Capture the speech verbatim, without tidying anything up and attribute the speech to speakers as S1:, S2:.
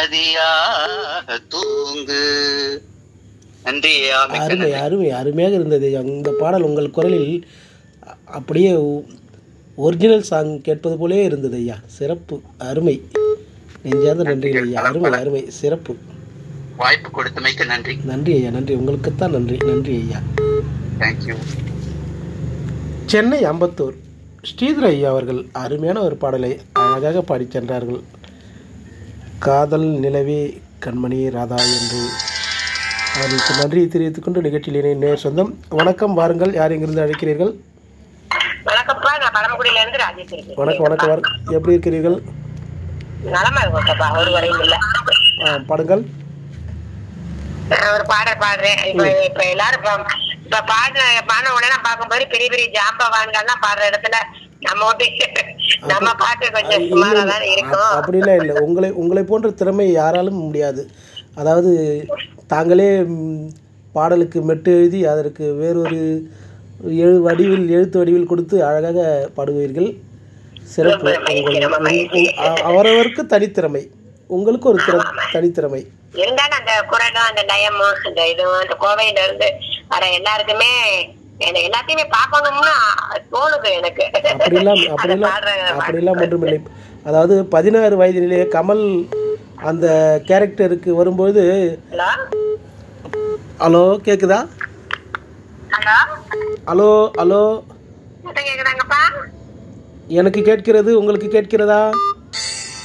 S1: நிம்மதியாக தூங்கு. நன்றி ஐயா. மிக்க
S2: அருமை
S1: நன்றி.
S2: அருமை அருமையாக இருந்தது ஐயா. இந்த பாடல் உங்கள் குரலில் அப்படியே ஒரிஜினல் சாங் கேட்பது போலே இருந்தது ஐயா. சிறப்பு, அருமை, நெஞ்சார்ந்த நன்றிகள் ஐயா. அருமை அருமை, சிறப்பு.
S1: வாய்ப்பு கொடுத்தமைக்கு நன்றி.
S2: நன்றி ஐயா, நன்றி. உங்களுக்குத்தான் நன்றி. நன்றி ஐயா.
S1: தேங்க்யூ.
S2: சென்னை அம்பத்தூர் ஸ்ரீதர் ஐயா அவர்கள் அருமையான ஒரு பாடலை அழகாக பாடிச் சென்றார்கள். காதல் நிலவே கண்மணி ராதா என்று அவர்களுக்கு நன்றியை தெரிவித்துக் கொண்டு நிகழ்ச்சியிலே நேர் சொந்தம். வணக்கம், வாருங்கள். யார் எங்கிருந்து அழைக்கிறீர்கள்?
S3: வணக்கம்ப்பா, நான் பழமக்குடியில இருந்து ராஜேஸ்வரி.
S2: வணக்கம் வணக்கம் வாருங்கள். எப்படி இருக்கிறீர்கள்?
S3: நலமா இருக்கோம்ப்பா, ஒரு வரையும் இல்ல.
S2: பாடுங்கள்.
S3: நான் ஒரு பாடல் பாடுறேன். இப்ப இப்ப எல்லாரும் இப்ப இப்ப பாடுற பாடின உடனே நான் பார்க்கும்போது பெரிய பெரிய ஜாம்பவான்கள்லாம் பாடுற இடத்துல நம்ம வந்து நம்ம பாட்டு கொஞ்சம் சுமாராதான் இருக்கும்.
S2: அப்படிலாம் இல்லை. உங்களை உங்களை போன்ற திறமை யாராலும் முடியாது. அதாவது தாங்களே பாடலுக்கு மெட்டு எழுதி அதற்கு வேறொரு எழு வடிவில் எழுத்து வடிவில் கொடுத்து அழகாக பாடுவீர்கள். சிறப்பு. அவரவருக்கு தனித்திறமை, உங்களுக்கு ஒரு திற தனித்திறமை
S3: இருந்தாலும் அந்த குரலும் அந்த லயமும் அந்த இதுவும் அந்த கோவையில இருந்து வர எல்லாருக்குமே எல்லாத்தையுமே பார்க்கணும்னு தோணுது எனக்கு.
S2: அப்படிலாம் அப்படிலாம் அப்படிலாம் ஒன்றுமில்லை. அதாவது பதினாறு வயதிலே கமல் அந்த கேரக்டருக்கு வரும்போது. ஹலோ, கேக்குதா? Hello hello,
S3: கேக்குதாங்கப்பா?
S2: எனக்கு கேட்கிறது, உங்களுக்கு கேட்கிறதா?